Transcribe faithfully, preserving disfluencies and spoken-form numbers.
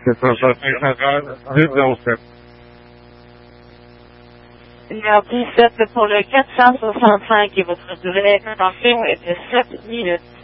quatre cent soixante-cinq, zéro sept. Numéro dix-sept pour le quatre cent soixante-cinq et votre durée d'extension est de sept minutes.